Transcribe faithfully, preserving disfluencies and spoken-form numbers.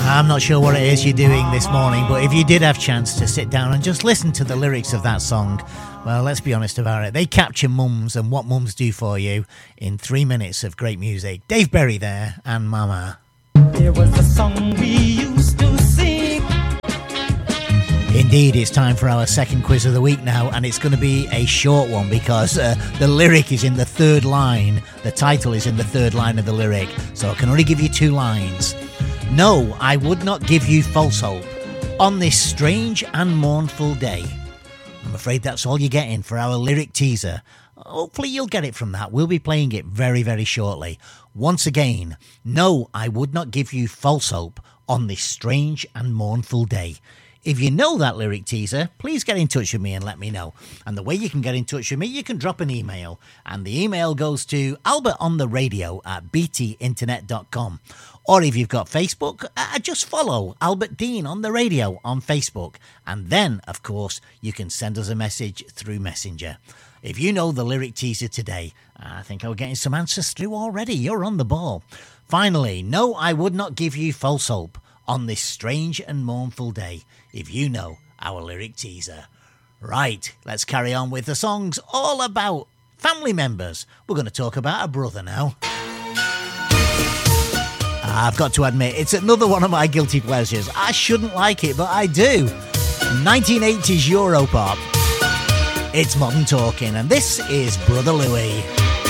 I'm not sure what it is you're doing this morning, but if you did have a chance to sit down and just listen to the lyrics of that song, well, let's be honest about it. They capture mums and what mums do for you in three minutes of great music. Dave Berry there and Mama. There was a song we used to sing. Indeed, it's time for our second quiz of the week now, and it's going to be a short one because uh, the lyric is in the third line. The title is in the third line of the lyric, so I can only give you two lines. No, I would not give you false hope on this strange and mournful day. I'm afraid that's all you're getting for our lyric teaser. Hopefully you'll get it from that. We'll be playing it very, very shortly. Once again, no, I would not give you false hope on this strange and mournful day. If you know that lyric teaser, please get in touch with me and let me know. And the way you can get in touch with me, you can drop an email. And the email goes to albertontheradio at b t internet dot com. Or if you've got Facebook, uh, just follow Albert Dean on the radio on Facebook. And then, of course, you can send us a message through Messenger. If you know the lyric teaser today, I think I'm getting some answers through already. You're on the ball. Finally, no, I would not give you false hope on this strange and mournful day, if you know our lyric teaser. Right, let's carry on with the songs all about family members. We're going to talk about a brother now. I've got to admit, it's another one of my guilty pleasures. I shouldn't like it, but I do. nineteen eighties Europop. It's Modern Talking, and this is Brother Louie.